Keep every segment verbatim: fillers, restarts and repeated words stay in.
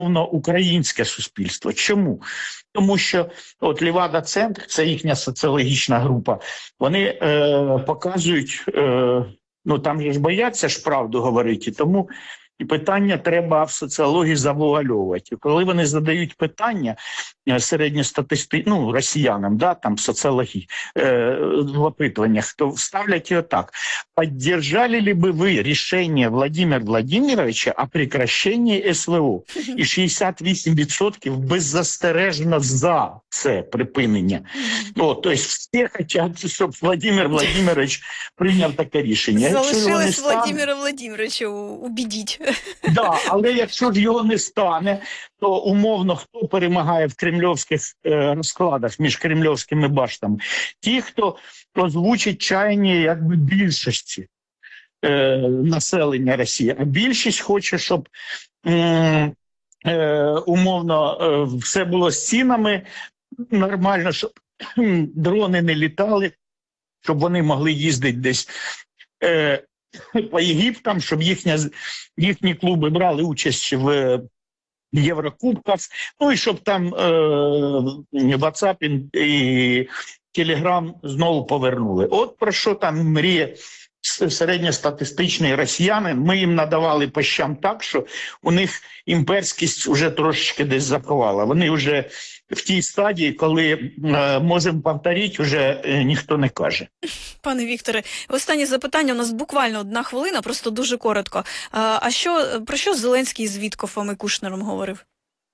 українське суспільство. Чому? Тому що от Левада-центр, це їхня соціологічна група, вони е, показують, е, ну там же ж бояться ж правду говорити, тому і питання треба в соціології завуальовувати. Коли вони задають питання середньостатисти... ну, росіянам, да, там соціології, е, в опитуваннях, то ставлять його так. Поддержали ли бы вы решение Владимира Владимировича о прекращении СВО? І шістдесят вісім відсотків беззастережно за це припинення. Ну, тобто всі хочуть, щоб Владимир Владимирович прийняв таке рішення. Залишилось Владимира Владимировича убедіть. Так, да, але якщо ж його не стане, то умовно хто перемагає в кремльовських е, розкладах між кремльовськими баштами? Ті, хто озвучить чаяння якби більшості е, населення Росії. А більшість хоче, щоб е, е, умовно е, все було з цінами нормально, щоб е, дрони не літали, щоб вони могли їздити десь е, по Єгиптам, щоб їхня, їхні клуби брали участь в Єврокубках, ну і щоб там е, WhatsApp і Telegram знову повернули. От про що там мріє середньостатистичний росіянин. Ми їм надавали по щам так, що у них імперськість вже трошечки десь заховала. Вони вже в тій стадії, коли е, можемо повторити, вже е, ніхто не каже. Пане Вікторе, останнє запитання, у нас буквально одна хвилина, просто дуже коротко. А, а що, про що Зеленський з Віткофом і Кушнером говорив?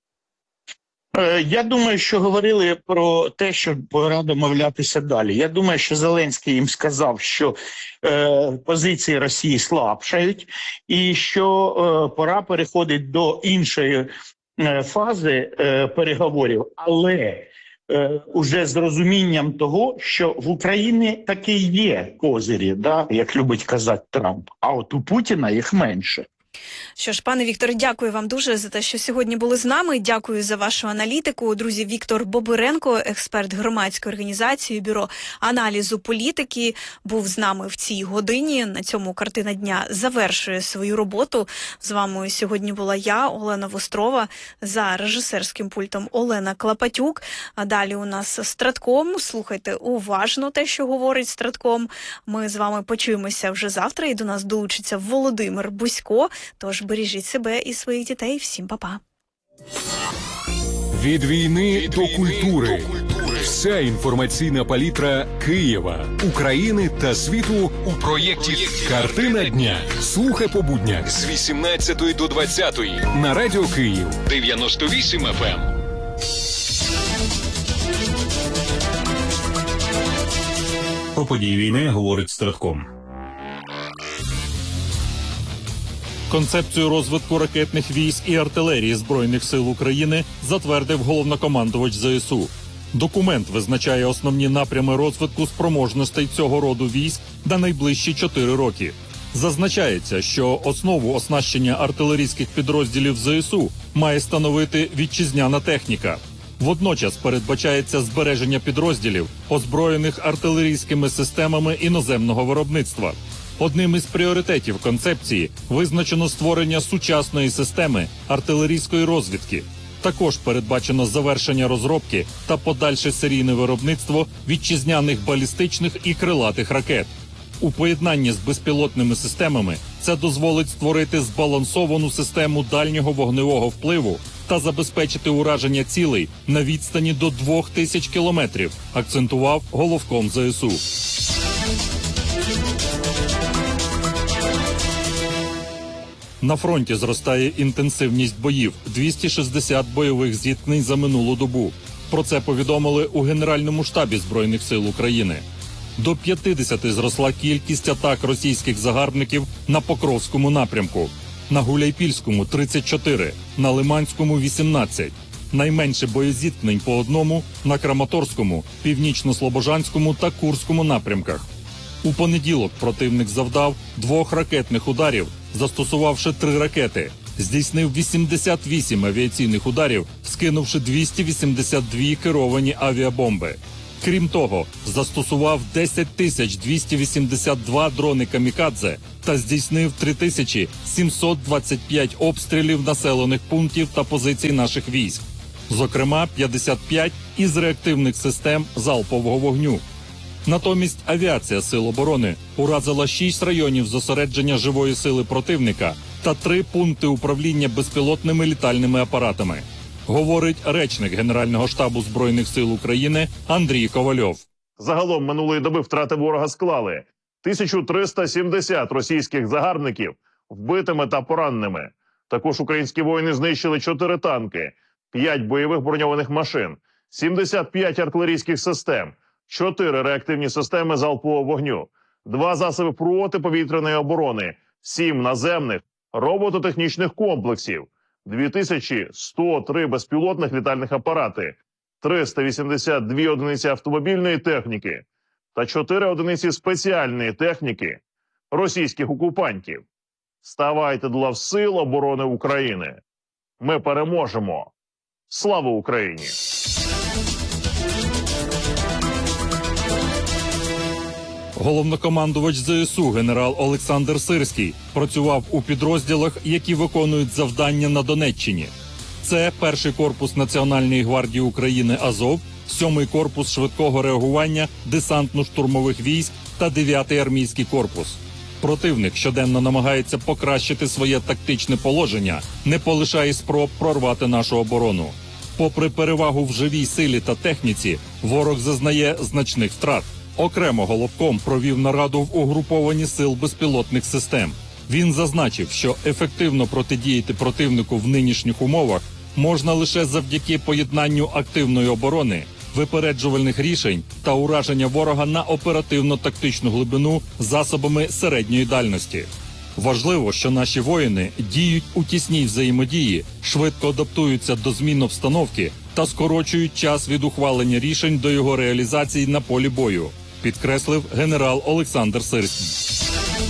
Я думаю, що говорили про те, що пора домовлятися далі. Я думаю, що Зеленський їм сказав, що е, позиції Росії слабшають і що е, пора переходити до іншої е, фази е, переговорів, але е, уже з розумінням того, що в Україні таки є козирі, да, як любить казати Трамп, а от у Путіна їх менше. Що ж, пане Вікторе, дякую вам дуже за те, що сьогодні були з нами. Дякую за вашу аналітику. Друзі, Віктор Бобиренко, експерт громадської організації Бюро аналізу політики, був з нами в цій годині. На цьому «Картина дня» завершує свою роботу. З вами сьогодні була я, Олена Вострова, за режисерським пультом Олена Клопотюк. А далі у нас Стратком. Слухайте уважно те, що говорить Стратком. Ми з вами почуємося вже завтра, і до нас долучиться Володимир Бусько. Тож бережіть себе і своїх дітей. Всім па-па. Від війни Від до війни культури. До культури. Вся інформаційна палітра Києва, України та світу у проєкті «Картина дня». Слухай по буднях з вісімнадцятої до двадцятої на Радіо Київ дев'яносто вісім еф ем. Про події війни говорить Стратком. Концепцію розвитку ракетних військ і артилерії Збройних сил України затвердив головнокомандувач зе ес у. Документ визначає основні напрями розвитку спроможностей цього роду військ на найближчі чотири роки. Зазначається, що основу оснащення артилерійських підрозділів зе ес у має становити вітчизняна техніка. Водночас передбачається збереження підрозділів, озброєних артилерійськими системами іноземного виробництва. Одним із пріоритетів концепції визначено створення сучасної системи артилерійської розвідки. Також передбачено завершення розробки та подальше серійне виробництво вітчизняних балістичних і крилатих ракет. У поєднанні з безпілотними системами це дозволить створити збалансовану систему дальнього вогневого впливу та забезпечити ураження цілей на відстані до двох тисяч кілометрів, акцентував головком зе ес у. На фронті зростає інтенсивність боїв – двісті шістдесят бойових зіткнень за минулу добу. Про це повідомили у Генеральному штабі Збройних сил України. До п'ятдесят зросла кількість атак російських загарбників на Покровському напрямку. На Гуляйпільському – тридцять чотири, на Лиманському – вісімнадцять. Найменше боєзіткнень по одному на Краматорському, Північно-Слобожанському та Курському напрямках. У понеділок противник завдав двох ракетних ударів, застосувавши три ракети. Здійснив вісімдесят вісім авіаційних ударів, скинувши двісті вісімдесят дві керовані авіабомби. Крім того, застосував десять тисяч двісті вісімдесят два дрони камікадзе та здійснив три тисячі сімсот двадцять п'ять обстрілів населених пунктів та позицій наших військ. Зокрема, п'ятдесят п'ять із реактивних систем залпового вогню. Натомість авіація Сил оборони уразила шість районів зосередження живої сили противника та три пункти управління безпілотними літальними апаратами, говорить речник Генерального штабу Збройних сил України Андрій Ковальов. Загалом минулої доби втрати ворога склали тисячу триста сімдесят російських загарбників вбитими та пораненими. Також українські воїни знищили чотири танки, п'ять бойових броньованих машин, сімдесят п'ять артилерійських систем, чотири реактивні системи залпового вогню, два засоби протиповітряної оборони, сім наземних робототехнічних комплексів, дві тисячі сто три безпілотних літальних апарати, триста вісімдесят дві одиниці автомобільної техніки та чотири одиниці спеціальної техніки російських окупантів. Ставайте до лав Сил оборони України. Ми переможемо. Слава Україні! Головнокомандувач ЗСУ генерал Олександр Сирський працював у підрозділах, які виконують завдання на Донеччині. Це перший корпус Національної гвардії України «Азов», сьомий корпус швидкого реагування десантно-штурмових військ та дев'ятий армійський корпус. Противник щоденно намагається покращити своє тактичне положення, не полишає спроб прорвати нашу оборону. Попри перевагу в живій силі та техніці, ворог зазнає значних втрат. Окремо головком провів нараду в угрупованні сил безпілотних систем. Він зазначив, що ефективно протидіяти противнику в нинішніх умовах можна лише завдяки поєднанню активної оборони, випереджувальних рішень та ураження ворога на оперативно-тактичну глибину засобами середньої дальності. Важливо, що наші воїни діють у тісній взаємодії, швидко адаптуються до змін обстановки та скорочують час від ухвалення рішень до його реалізації на полі бою, підкреслив генерал Олександр Сирський.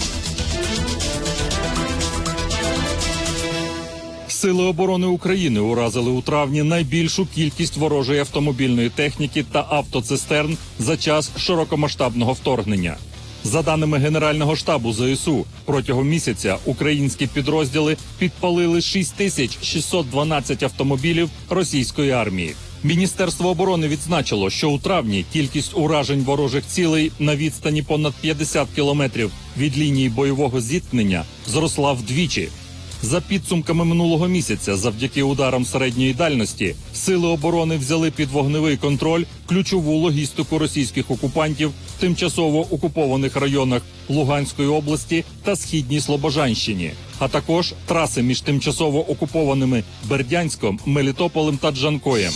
Сили оборони України уразили у травні найбільшу кількість ворожої автомобільної техніки та автоцистерн за час широкомасштабного вторгнення. За даними Генерального штабу ЗСУ, протягом місяця українські підрозділи підпалили шість тисяч шістсот дванадцять автомобілів російської армії. Міністерство оборони відзначило, що у травні кількість уражень ворожих цілей на відстані понад п'ятдесят кілометрів від лінії бойового зіткнення зросла вдвічі. За підсумками минулого місяця, завдяки ударам середньої дальності, сили оборони взяли під вогневий контроль ключову логістику російських окупантів в тимчасово окупованих районах Луганської області та Східній Слобожанщині, а також траси між тимчасово окупованими Бердянськом, Мелітополем та Джанкоєм.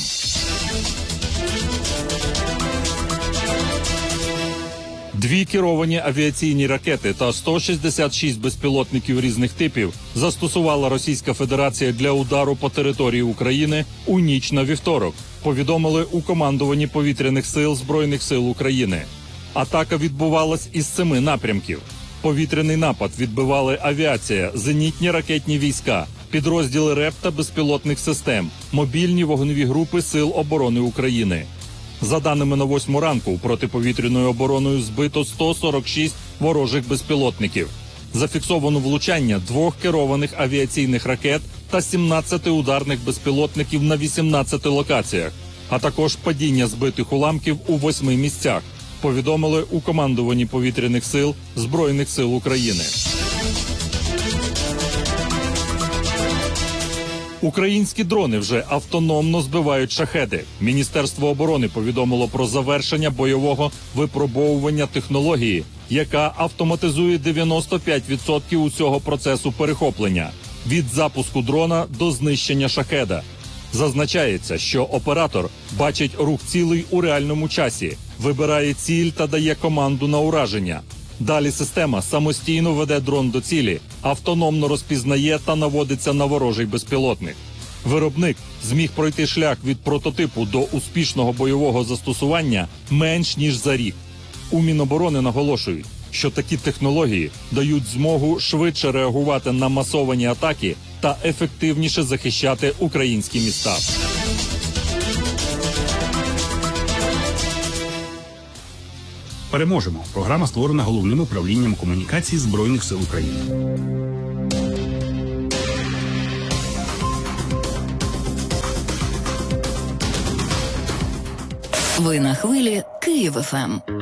Дві керовані авіаційні ракети та сто шістдесят шість безпілотників різних типів застосувала Російська Федерація для удару по території України у ніч на вівторок, повідомили у командуванні повітряних сил Збройних сил України. Атака відбувалась із семи напрямків. Повітряний напад відбивали авіація, зенітні ракетні війська, підрозділи РЕП та безпілотних систем, мобільні вогневі групи Сил оборони України. За даними на восьму ранку, протиповітряною обороною збито сто сорок шість ворожих безпілотників. Зафіксовано влучання двох керованих авіаційних ракет та сімнадцяти ударних безпілотників на вісімнадцяти локаціях, а також падіння збитих уламків у восьми місцях, повідомили у командуванні повітряних сил Збройних сил України. Українські дрони вже автономно збивають шахеди. Міністерство оборони повідомило про завершення бойового випробовування технології, яка автоматизує дев'яносто п'ять відсотків усього процесу перехоплення – від запуску дрона до знищення шахеда. Зазначається, що оператор бачить рух цілей у реальному часі, вибирає ціль та дає команду на ураження. Далі система самостійно веде дрон до цілі, автономно розпізнає та наводиться на ворожий безпілотник. Виробник зміг пройти шлях від прототипу до успішного бойового застосування менш ніж за рік. У Міноборони наголошують, що такі технології дають змогу швидше реагувати на масовані атаки та ефективніше захищати українські міста. Переможемо. Програма створена Головним управлінням комунікацій Збройних сил України. Ви на хвилі Київ еф ем.